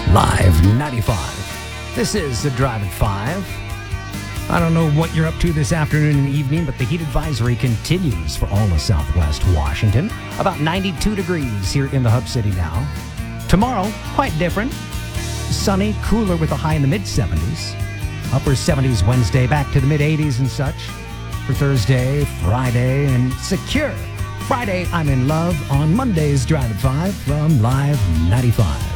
Live 95. This is the Drive at 5. I don't know what you're up to this afternoon and evening, but the heat advisory continues for all of Southwest Washington. About 92 degrees here in the Hub City now. Tomorrow, quite different. Sunny, cooler with a high in the mid-70s. Upper 70s Wednesday, back to the mid-80s and such. For Thursday, Friday, and secure. Friday, I'm in love. On Monday's Drive at 5 from Live 95.